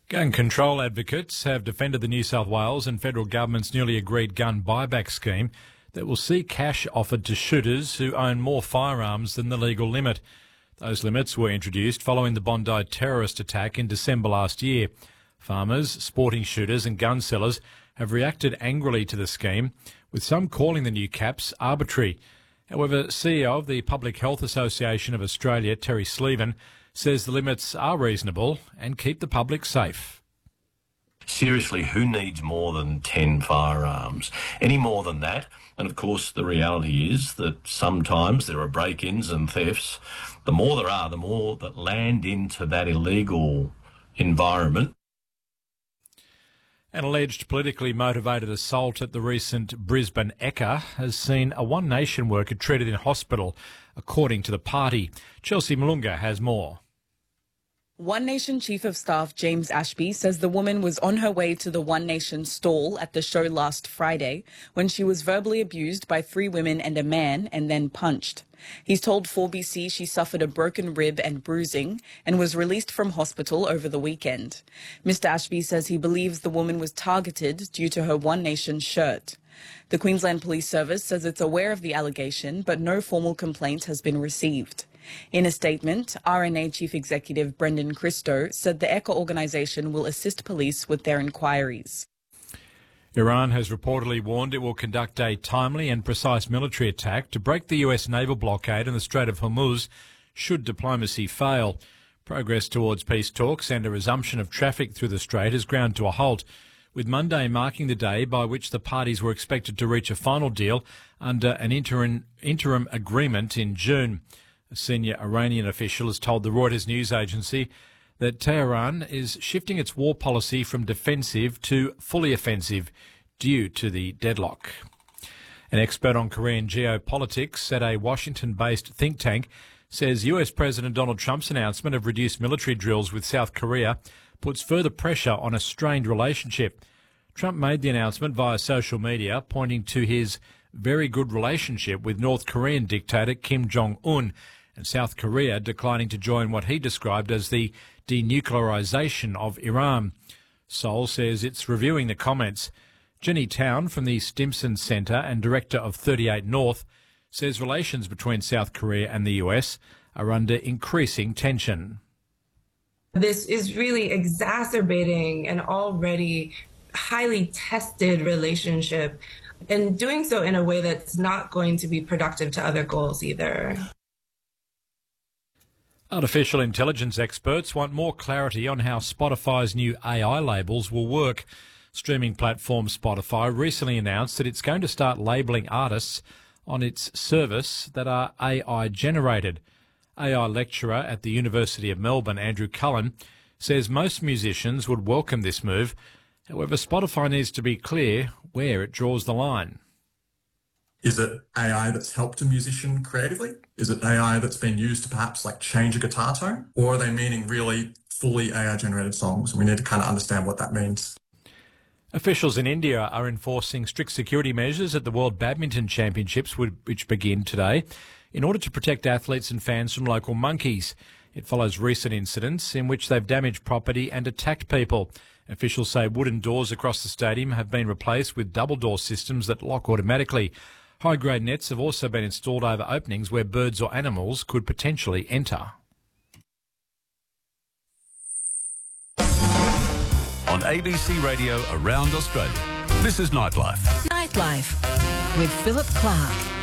Gun control advocates have defended the New South Wales and federal government's newly agreed gun buyback scheme that will see cash offered to shooters who own more firearms than the legal limit. Those limits were introduced following the Bondi terrorist attack in December last year. Farmers, sporting shooters and gun sellers have reacted angrily to the scheme, with some calling the new caps arbitrary. However, CEO of the Public Health Association of Australia, Terry Sleven, says the limits are reasonable and keep the public safe. Seriously, who needs more than 10 firearms? Any more than that? And of course, the reality is that sometimes there are break-ins and thefts. The more there are, the more that land into that illegal environment. An alleged politically motivated assault at the recent Brisbane Ekka has seen a One Nation worker treated in hospital, according to the party. Chelsea Malunga has more. One Nation Chief of Staff James Ashby says the woman was on her way to the One Nation stall at the show last Friday when she was verbally abused by 3 women and a man and then punched. He's told 4BC she suffered a broken rib and bruising and was released from hospital over the weekend. Mr Ashby says he believes the woman was targeted due to her One Nation shirt. The Queensland Police Service says it's aware of the allegation, but no formal complaint has been received. In a statement, RNA Chief Executive Brendan Christo said the Ekka organisation will assist police with their inquiries. Iran has reportedly warned it will conduct a timely and precise military attack to break the US naval blockade in the Strait of Hormuz should diplomacy fail. Progress towards peace talks and a resumption of traffic through the strait has ground to a halt, with Monday marking the day by which the parties were expected to reach a final deal under an interim agreement in June. A senior Iranian official has told the Reuters news agency that Tehran is shifting its war policy from defensive to fully offensive due to the deadlock. An expert on Korean geopolitics at a Washington-based think tank says US President Donald Trump's announcement of reduced military drills with South Korea puts further pressure on a strained relationship. Trump made the announcement via social media, pointing to his very good relationship with North Korean dictator Kim Jong-un, and South Korea declining to join what he described as the denuclearization of Iran. Seoul says it's reviewing the comments. Jenny Town from the Stimson Centre and director of 38 North says relations between South Korea and the US are under increasing tension. This is really exacerbating an already highly tested relationship, and doing so in a way that's not going to be productive to other goals either. Artificial intelligence experts want more clarity on how Spotify's new AI labels will work. Streaming platform Spotify recently announced that it's going to start labelling artists on its service that are AI generated. AI lecturer at the University of Melbourne, Andrew Cullen, says most musicians would welcome this move. However, Spotify needs to be clear where it draws the line. Is it AI that's helped a musician creatively? Is it AI that's been used to perhaps change a guitar tone? Or are they meaning really fully AI generated songs? We need to kind of understand what that means. Officials in India are enforcing strict security measures at the World Badminton Championships, which begin today, in order to protect athletes and fans from local monkeys. It follows recent incidents in which they've damaged property and attacked people. Officials say wooden doors across the stadium have been replaced with double door systems that lock automatically. High-grade nets have also been installed over openings where birds or animals could potentially enter. On ABC Radio around Australia, this is Nightlife. Nightlife with Philip Clark.